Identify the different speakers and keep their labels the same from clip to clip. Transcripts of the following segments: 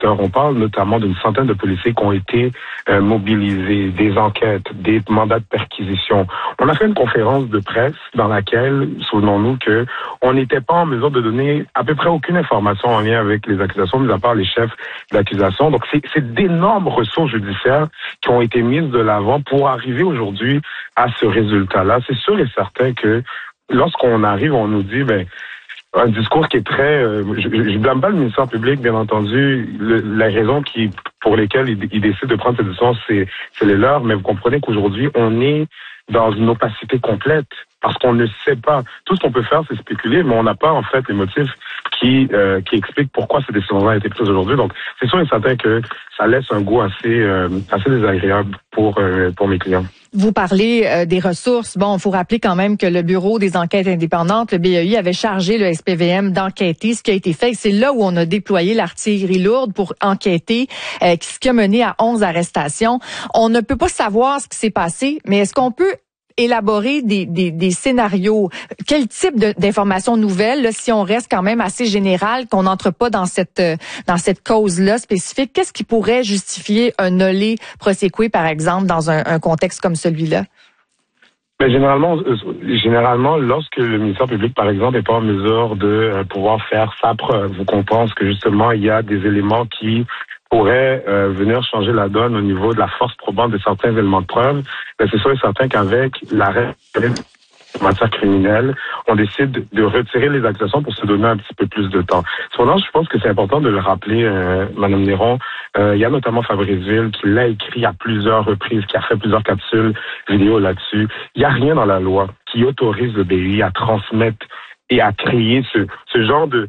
Speaker 1: acteurs. On parle notamment d'une centaine de policiers qui ont été mobilisés, des enquêtes, des mandats de perquisition. On a fait une conférence de presse dans laquelle, souvenons-nous que on n'était pas en mesure de donner à peu près aucune information en lien avec les accusations, mis à part les chefs d'accusation. Donc, c'est d'énormes ressources judiciaires qui ont été mises de l'avant pour arriver aujourd'hui à ce résultat-là. C'est sûr et certain que lorsqu'on arrive, on nous dit, un discours qui est très... je blâme pas le ministère public, bien entendu. La raison pour lesquelles il décide de prendre cette décision, c'est les leurs, mais vous comprenez qu'aujourd'hui, on est dans une opacité complète parce qu'on ne sait pas. Tout ce qu'on peut faire, c'est spéculer, mais on n'a pas, en fait, les motifs qui expliquent pourquoi cette décision-là a été prise aujourd'hui. Donc, c'est sûr et certain que ça laisse un goût assez désagréable pour mes clients.
Speaker 2: Vous parlez des ressources. Bon, il faut rappeler quand même que le Bureau des enquêtes indépendantes, le BEI, avait chargé le SPVM d'enquêter ce qui a été fait. C'est là où on a déployé l'artillerie lourde pour enquêter, ce qui a mené à 11 arrestations. On ne peut pas savoir ce qui s'est passé, mais est-ce qu'on peut élaborer des scénarios? Quel type d'informations nouvelles, là, si on reste quand même assez général, qu'on n'entre pas dans cette cause-là spécifique, qu'est-ce qui pourrait justifier un olé prosequi, par exemple, dans un contexte comme celui-là?
Speaker 1: Mais généralement, lorsque le ministère public, par exemple, n'est pas en mesure de pouvoir faire sa preuve, ou qu'on pense que justement il y a des éléments qui pourrait venir changer la donne au niveau de la force probante de certains éléments de preuve, c'est sûr et certain qu'avec l'arrêt en matière criminelle, on décide de retirer les accusations pour se donner un petit peu plus de temps. Cependant, je pense que c'est important de le rappeler, Madame Néron. Il y a notamment Fabrice Ville qui l'a écrit à plusieurs reprises, qui a fait plusieurs capsules vidéo là-dessus. Il n'y a rien dans la loi qui autorise le BEI à transmettre et à créer ce genre de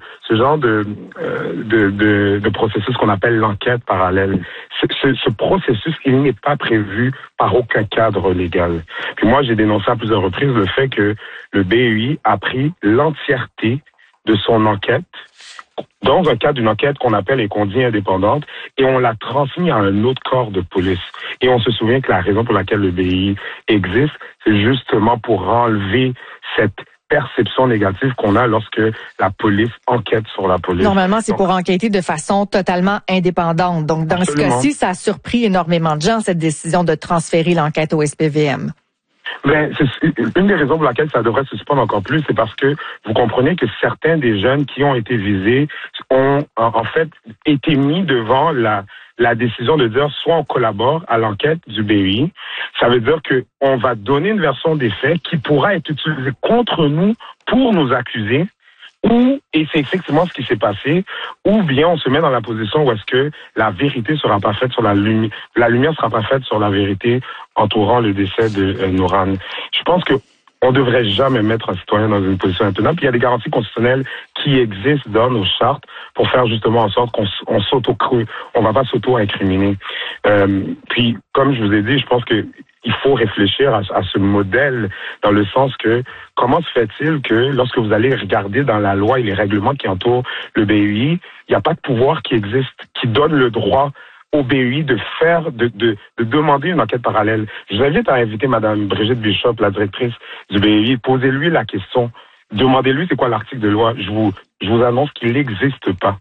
Speaker 1: processus qu'on appelle l'enquête parallèle. Ce processus, il n'est pas prévu par aucun cadre légal. Puis moi, j'ai dénoncé à plusieurs reprises le fait que le BEI a pris l'entièreté de son enquête dans un cadre d'une enquête qu'on appelle et qu'on dit indépendante, et on l'a transmis à un autre corps de police. Et on se souvient que la raison pour laquelle le BEI existe, c'est justement pour enlever cette perception négative qu'on a lorsque la police enquête sur la police.
Speaker 2: Normalement, c'est pour enquêter de façon totalement indépendante. Donc, dans ce cas-ci, ça a surpris énormément de gens, cette décision de transférer l'enquête au SPVM.
Speaker 1: Ben, c'est une des raisons pour laquelle ça devrait se suspendre encore plus, c'est parce que vous comprenez que certains des jeunes qui ont été visés ont en fait été mis devant la décision de dire soit on collabore à l'enquête du BEI, ça veut dire que on va donner une version des faits qui pourra être utilisée contre nous pour nous accuser, et c'est effectivement ce qui s'est passé, ou bien on se met dans la position où est-ce que la vérité sera pas faite sur la lumière sera pas faite sur la vérité entourant le décès de Nourane. Je pense que on devrait jamais mettre un citoyen dans une position intenable. Puis il y a des garanties constitutionnelles qui existent dans nos chartes pour faire justement en sorte qu'on on va pas s'auto-incriminer. Puis, comme je vous ai dit, je pense que il faut réfléchir à ce modèle dans le sens que comment se fait-il que lorsque vous allez regarder dans la loi et les règlements qui entourent le BEI, il n'y a pas de pouvoir qui existe, qui donne le droit au BEI de demander une enquête parallèle. Je vous invite à inviter Madame Brigitte Bishop, la directrice du BEI, posez-lui la question. Demandez-lui c'est quoi l'article de loi. Je vous annonce qu'il n'existe pas.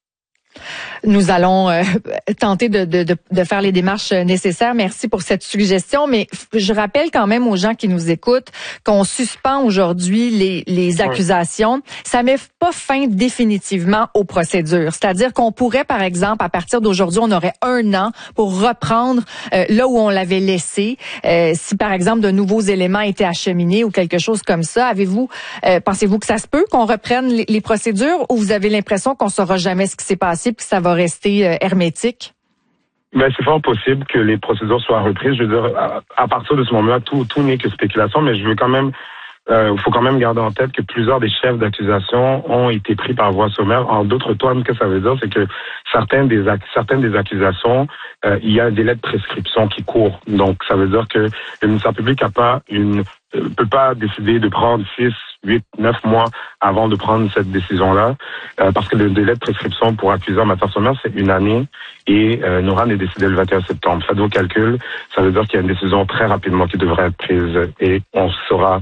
Speaker 2: Nous allons tenter de faire les démarches nécessaires. Merci pour cette suggestion, mais je rappelle quand même aux gens qui nous écoutent qu'on suspend aujourd'hui les accusations. Ça met pas fin définitivement aux procédures. C'est-à-dire qu'on pourrait, par exemple, à partir d'aujourd'hui, on aurait 1 an pour reprendre là où on l'avait laissé. Si, par exemple, de nouveaux éléments étaient acheminés ou quelque chose comme ça, pensez-vous que ça se peut qu'on reprenne les procédures, ou vous avez l'impression qu'on saura jamais ce qui s'est passé puis que ça va rester hermétique?
Speaker 1: Ben, c'est fort possible que les procédures soient reprises. Je veux dire, à partir de ce moment-là, tout n'est que spéculation, mais je veux quand même, faut quand même garder en tête que plusieurs des chefs d'accusation ont été pris par voie sommaire. En d'autres termes, ce que ça veut dire, c'est que certaines des accusations, il y a un délai de prescription qui court. Donc, ça veut dire que le ministère public peut pas décider de prendre 6, 8, 9 mois avant de prendre cette décision-là, parce que le délai de prescription pour accuser en matière sommaire, c'est 1 année, et Nourane est décidé le 21 septembre. Faites vos calculs, ça veut dire qu'il y a une décision très rapidement qui devrait être prise, et on sera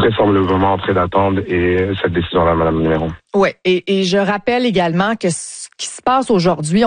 Speaker 1: vraisemblablement en train d'attendre et cette décision-là, Madame Néron.
Speaker 2: Oui, et je rappelle également que qui se passe aujourd'hui.